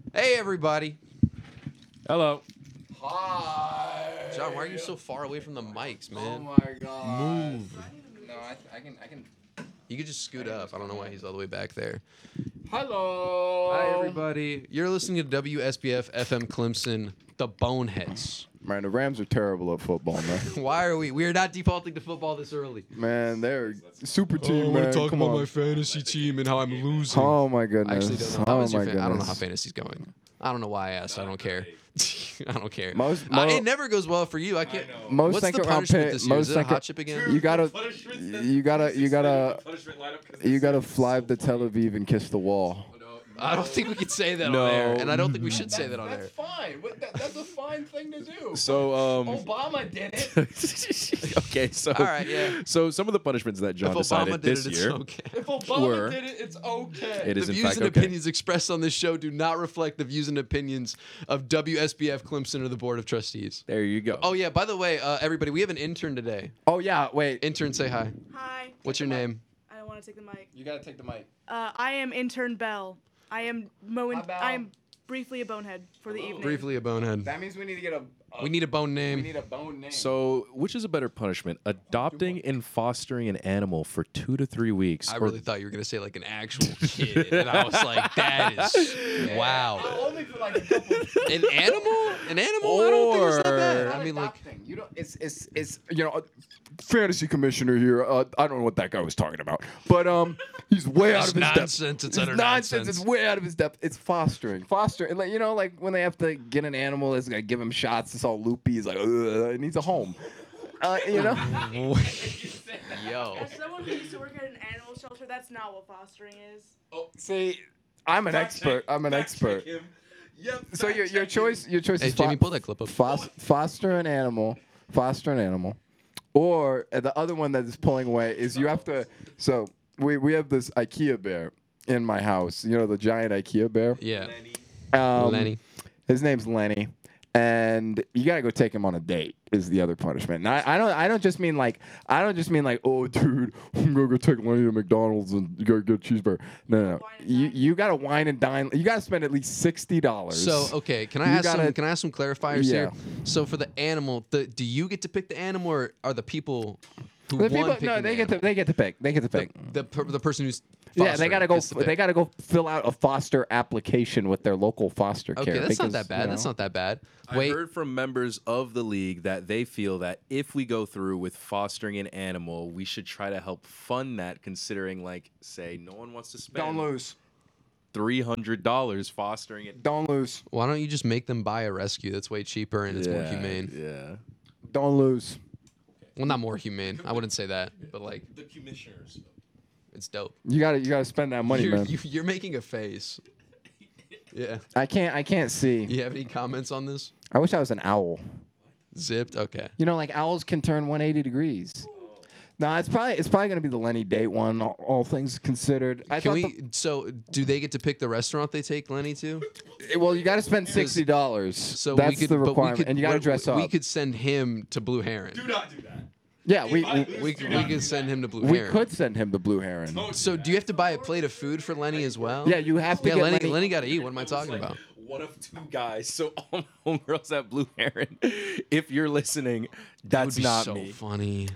Hey, everybody. Hello. Hi. John, why are you so far away from the mics, Oh man? my god. Move. No, I can. You could just scoot up. I don't know why he's all the way back there. Hello. Hi, everybody. You're listening to WSBF FM Clemson, the Boneheads. Man, the Rams are terrible at football, man. Why are we? We are not defaulting to football this early. Man, they're super team, man. Come on. fantasy team and how I'm losing. Oh my I goodness. actually don't know. How is oh your my I don't know goodness. how fantasy's going. I don't know why I asked. I don't care. I don't care. Most it never goes well for you. I can't. most What's the second round punishment pick. this year? Most Is it a second. hot chip again? You gotta fly to Tel Aviv and kiss the wall. I don't think we could say that No. on air, and I don't think we should say that on That's air. fine. That's a fine thing to do. So, Obama did it. okay, so All right, yeah. So some of the punishments that John If decided Obama did this it, it's year, okay. If Obama Were- did it, it's okay. it The is in views fact and okay. opinions expressed on this show do not reflect the views and opinions of WSBF Clemson or the Board of Trustees. There you go. Oh yeah, by the way, everybody, we have an intern today. Oh yeah, wait. Intern, say hi. Hi. What's your name? I don't want to take the mic. You gotta take the mic. I am intern Bell. I am Hi, Belle. I am briefly a bonehead for the evening. Briefly, a bonehead. That means we need to get a. We need a bone We name. need a bone name. So, which is a better punishment, adopting and fostering an animal for 2 to 3 weeks, I or really thought you were gonna say like an actual kid, and I was like, that is wow. only for like a couple. An animal? An animal? I don't think it's that bad. I mean, like, you don't. It's fantasy commissioner here. I don't know what that guy was talking about, but he's way out it's of his depth. nonsense. It's utter Nonsense. nonsense. It's way out of his depth. It's fostering, like like when they have to get an animal, it's gonna give him shots. It's all loopy. He's like, it needs a home. Yo. As someone who used to work at an animal shelter, that's not what fostering is. See, I'm an expert. I'm an expert. So your choice Hey, is Jamie, pull that clip up. foster an animal, or the other one that is pulling away is you have to. So we have this IKEA bear in my house. You know the giant IKEA bear. Yeah. Lenny. His name's Lenny, and you gotta go take him on a date. Is the other punishment? And I don't just mean like oh dude, I'm gonna go take Lenny to McDonald's and you gotta get a cheeseburger. No. You gotta wine and dine. You gotta spend at least $60. So okay, can I You ask gotta- can I ask some clarifiers Yeah. here? So for the animal, do you get to pick the animal, or are the people who The won people, picking no, the they get animal? to pick. They get to pick. the person who's Yeah, they gotta go. gets to pick. They gotta go fill out a foster application with their local foster care. Okay, that's not because, that bad. you That's know. not that bad. I Wait, heard from members of the league that they feel that if we go through with fostering an animal, we should try to help fund that, considering, like, say, no one wants to spend Don't lose. $300 fostering it. Don't lose. why don't you just make them buy a rescue? That's way cheaper and it's more humane. Yeah. Don't lose. Well, not more humane. I wouldn't say that, but like The commissioners. it's dope. You gotta spend that money, man. You're making a face. Yeah. I can't see. You have any comments on this? I wish I was an owl. Zipped. Okay. You know, like owls can turn 180 degrees. No, it's probably gonna be the Lenny date one. All things considered. So do they get to pick the restaurant they take Lenny to? Well, you gotta spend $60. So that's we could, the but we requirement, could, and you gotta dress up. We could send him to Blue Heron. Do not do that. yeah, we We could send him to Blue we Heron. could send him to Blue Heron. So do you have to buy a plate of food for Lenny as well? Yeah, you have to Yeah, get Lenny got to eat. What am I talking about? One of two guys. So all my homegirls at Blue Heron, if you're listening, That would that's be not so me. funny.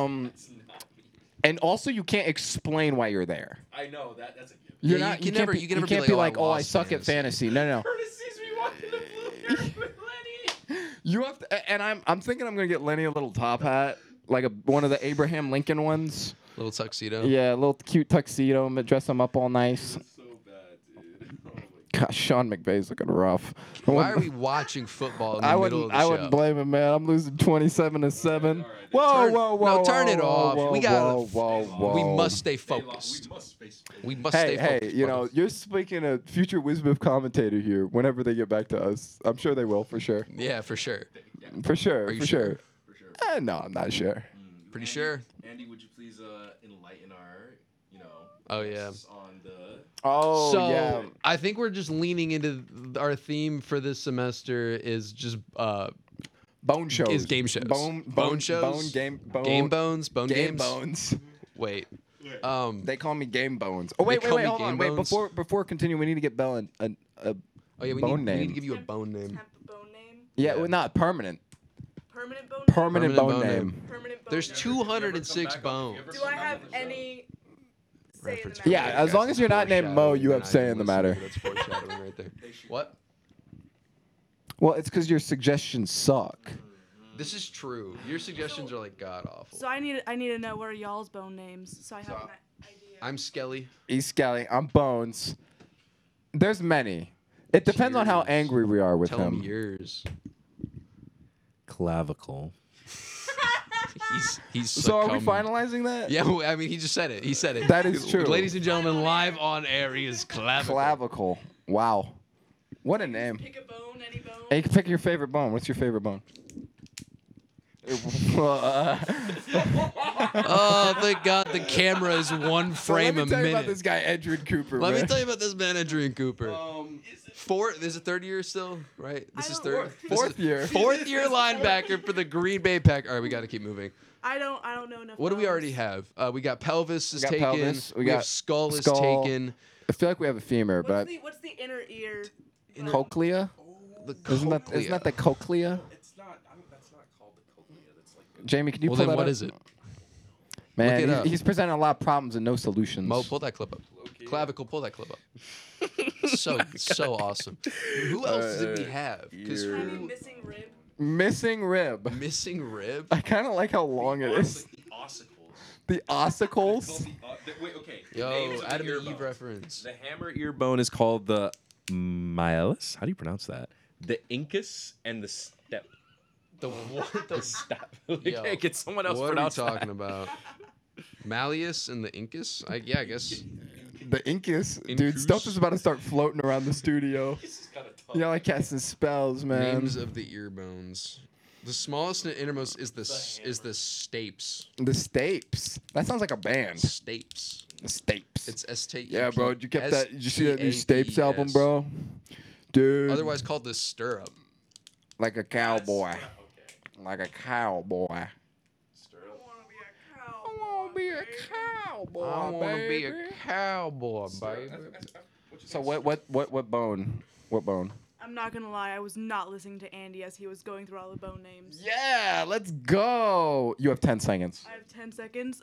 And also you can't explain why you're there. I know that's a given. You're Yeah, not. you can can't never- be- you can never be can't like, be "Oh, I like, oh, I lost suck at fantasy. No. Curtis sees me walking the Blue Heron with Lenny. You have to, and I'm thinking I'm gonna get Lenny a little top hat, like one of the Abraham Lincoln ones. Little tuxedo. Yeah, a little cute tuxedo, dress him up all nice. So bad, dude. Oh my Gosh, Sean McVay's looking rough. Why are we watching football in the middle of the I show? wouldn't blame him, man. I'm losing 27-7. Turn- Whoa! no, turn it off. Whoa, We gotta- whoa. We must stay We focused. must face. We must Hey, stay focused. you know, you're speaking a future Wisbith commentator here. Whenever they get back to us, I'm sure they will, for sure. Yeah, for sure. For sure. Are you for sure? sure. For sure. No, I'm not sure. Pretty sure. Andy, would you please enlighten our, Oh, yeah. guests on the Oh, So yeah. I think we're just leaning into our theme for this semester is just Bone shows. is game shows. Bone shows. Bone game. Bone, Game bones. Bone Game games. bones. Wait. They call me Game Bones. Oh They wait, call me hold Game on. Wait, Bones? before continuing, we need to get Bell a Oh yeah, we Bone need name. to give you a bone name. Temp bone name. Yeah, Yeah. well, not permanent. Permanent bone name. Permanent bone name. Permanent bone There's name. 206 bones. Do I have any say in Reference the for Yeah, matter? you as guys. long as you're not named Mo, you Foreshadowing, have say not in the even matter. listening, That's foreshadowing right there. What? Well, it's because your suggestions suck. This is true. Your suggestions are like god awful. So I need to know what are y'all's bone names, so I have an idea. I'm Skelly. He's Skelly. I'm Bones. There's many. It depends on how Cheers. angry we are with Tell him. him yours. Clavicle. He's So are we succumbed. finalizing that? Yeah, well, I mean, he just said it. He said it. That is true. Ladies and gentlemen, live on air, he is clavicle. Clavicle. Wow. What a name. Pick a bone, any bone. Hey, you can pick your favorite bone. What's your favorite bone? Oh, thank God the camera is one frame a Let me tell you about minute. this guy, Edward Cooper. Let me man. tell you about this man, Adrian Cooper. There's a third year still, right? This is third. This Fourth is year. Fourth year linebacker for the Green Bay Packers. All right, we got to keep moving. I don't know enough. What do we bones. already have? We got pelvis is got taken. pelvis, we We have got skull is skull. taken. I feel like we have a femur, but What's the inner ear? cochlea? The Isn't that the cochlea? It's not. That's not called the cochlea. That's like. Jamie, can you Well, pull then that what up? is it? Man, Look it he's, up. he's presenting a lot of problems and no solutions. Mo, pull that clip up. Clavicle, pull that clip up. so awesome. Who else did we have? 'Cause Tiny who- missing rib. Missing rib. missing rib. I kind of like how long it is. The ossicles. The ossicles. Wait, okay. the Yo, names of the Adam ear and Eve bones. reference. The hammer ear bone is called the myelus. How do you pronounce that? The incus and the step. The what? The step. Yo, Can someone else What are we pronounce talking that? about? Malleus and the Incus? I guess. The incus. Dude, Incus? stuff is about to start floating around the studio. You know, like casting spells, man. Names of the ear bones. The smallest and innermost is the stapes. The Stapes. That sounds like a band. Stapes. The Stapes. It's S-T-E-P. Yeah, bro. Did you get that? Did you see that new Stapes album, S-T-A-P-S. bro? Dude. Otherwise called the stirrup. like a cowboy. Like a cowboy. I want to be a cow. I want to be a cowboy, I want to be baby. a cowboy, baby. So what bone? What bone? I'm not gonna lie, I was not listening to Andy as he was going through all the bone names. Yeah, let's go. You have 10 seconds. I have 10 seconds.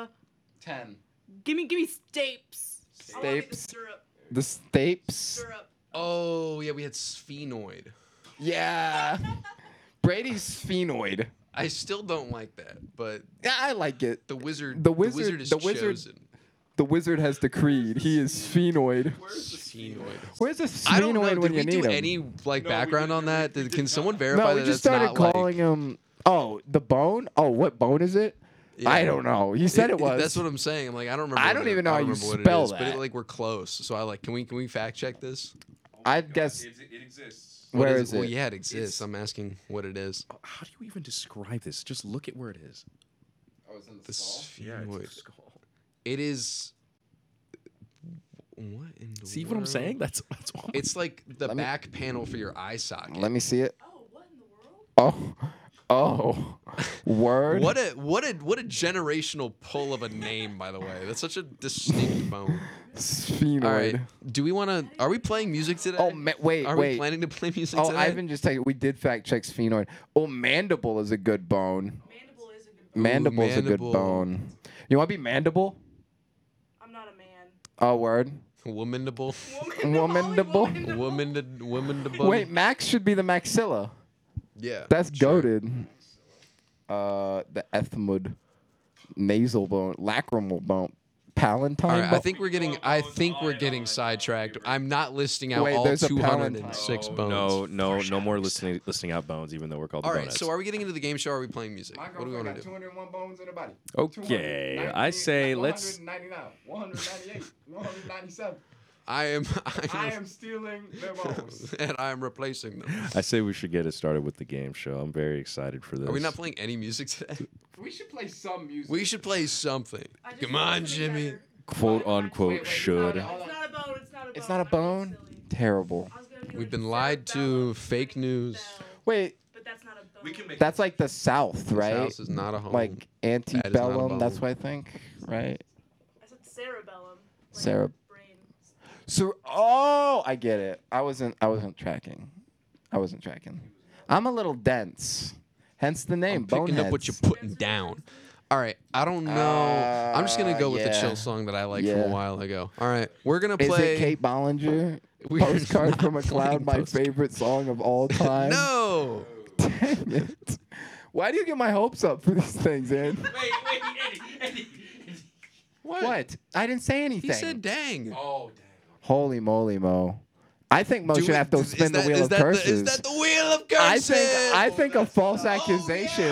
10. Give me Stapes. I wanna be the Stapes. stirrup. The Stapes. Stirrup. Oh, yeah, we had sphenoid. Yeah. Brady's sphenoid. I still don't like that, but Yeah, I like it. the wizard The wizard- is the wizard- chosen. The wizard has decreed. He is sphenoid. Sphenoid. Where's a I don't know. sphenoid Did when we you do need him? any background on that? Can someone verify No, we that just that's started not calling him. Oh, the bone. Oh, what bone is it? Yeah. I don't know. He said it was. That's what I'm saying. I'm like, I don't remember. I what don't it- even know how you remember what it spell is, But that. like we're close. So I like. Can we fact check this? I guess. It exists. Where What is Well, it? yeah, it exists. I'm asking what it is. How do you even describe this? Just look at where it is. The sphenoid. It's a skull. It is. What in the See what I'm world? saying? That's all. It's like the Let me- back panel for your eye socket. Let me see it. Oh, what in the world? Oh. Word. What a generational pull of a name, by the way. That's such a distinct bone. Sphenoid. All right. Do we want to? Are we playing music today? Oh, wait, Are we wait. planning to play music Oh, today? Ivan just texted. We did fact check sphenoid. Oh, mandible is a good bone. Mandible is a good bone. Mandible's a good mandible. bone. You want to be mandible? I'm not a man. Oh, word. Womanable. Womandible? Womanable. Wait, Max should be the maxilla. Yeah. That's sure. goaded. The ethmoid, nasal bone, lacrimal bone, palatine. All right, I bone. think we're getting sidetracked. I'm not listing out Wait, all there's a 206 Oh, bones. no more listing out bones, even though we're called All the right, boneheads. so are we getting into the game show or are we playing music? What do we want to do? 201 bones in her body. Okay, I say let's. 199, 198, 197. I am stealing their bones. and I am replacing them. I say we should get it started with the game show. I'm very excited for this. Are we not playing any music today? We should play some music. We should play something. I just Come want on, something Jimmy. better. quote unquote Wait, should? It's not a bone. It's not a bone. It's not a I'm being bone? silly. Terrible. I was gonna be We've like been lied to. cerebellum, Fake news. bell, Wait, But that's not a bone. that's like the South, This right? house is not a home. Like not a antebellum. That's bone. what I think, right? I said cerebellum. Like Cereb- brain. So, oh, I get it. I wasn't tracking. I'm a little dense. Hence the name. I'm picking up what you're putting down. All right, I don't know. I'm just gonna go with the chill song that I liked from a while ago. All right, we're gonna play. Is it Kate Bollinger? We're Postcard not from a playing Cloud, my Postcard. favorite song of all time. No. Dang it. Why do you get my hopes up for these things, Ed? Wait, Eddie. What? I didn't say anything. He said, "Dang." Oh, dang. Holy moly, Mo. I think Mo should have to spin the wheel is of that curses. is that the wheel of curses? I think a false accusation.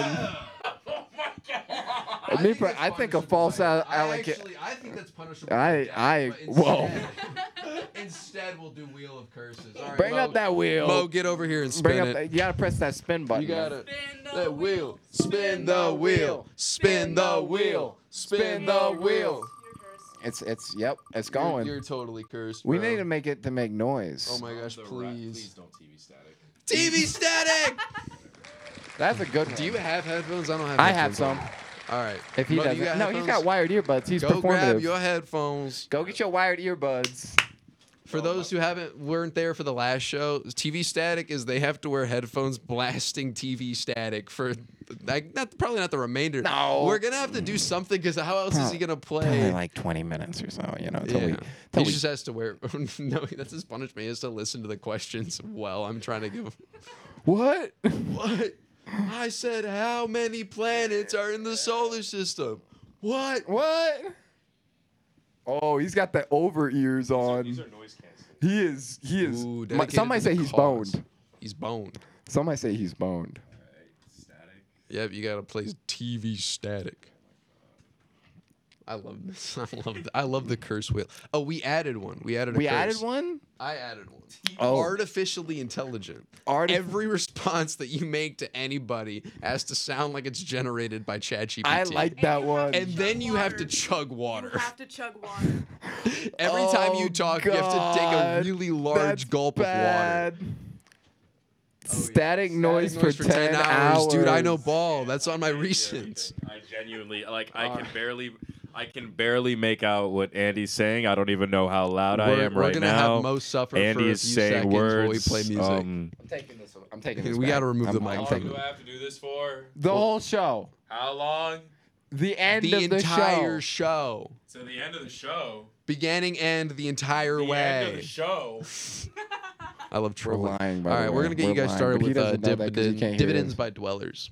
I think a false allegation. I think that's punishable. Whoa. Instead, we'll do wheel of curses. All right, Bring Mo, up that wheel. Mo, get over here and Bring spin up. it. You gotta press that spin button. You gotta. Spin the That wheel. Spin the wheel. Spin the wheel. Spin the wheel. You're cursed. It's going. You're totally cursed. We bro. need to make it to make noise. Oh my gosh, Please please. don't TV static. TV static. That's a good one. Do you have headphones? I don't have. I have headphones some. on. All right. If he Mo, you doesn't. got No, he's headphones? got wired earbuds. He's Go grab performative. your headphones. Go get your wired earbuds. For those who weren't there for the last show, TV static is they have to wear headphones blasting TV static for probably not the remainder. No. We're gonna have to do something because how else is he gonna Probably play? like 20 minutes or so, you know. Yeah. He just has to wear. No, that's his punishment. He has to listen to the questions while I'm trying to give. What? What? I said, how many planets are in the solar system? What? What? Oh, he's got the over ears on. These are noise canceling. He is. Ooh, Some dedicated might to say the he's cause. boned. He's boned. Some might say he's boned. Static. Yep, you gotta play TV static. I love this. I love the curse wheel. Oh, we added one. We added one. I added one. Oh. Artificially intelligent. Every response that you make to anybody has to sound like it's generated by ChatGPT. I like that one. And then you have to chug You water. have to chug water. Every time you Oh, talk, you have to take a God. really large That's gulp of water. bad. Static noise Static for 10 hours. Dude, I know ball. That's on my recents. I genuinely I can barely make out what Andy's saying. I don't even know how loud I am We're right gonna now. have Mo suffer Andy for a is few saying seconds words. while we play music. I'm taking this. I'm taking this. We back. gotta remove the mic. I'm How taking long do I have to do this for? the whole show. How long? The end the of the entire show. show. To the end of the show. Beginning and the entire way. End of the show. I love We're trolling. lying, by All the right, way. we're gonna get you guys lying, started but he with doesn't know that 'cause he can't hear dividends us. by dwellers.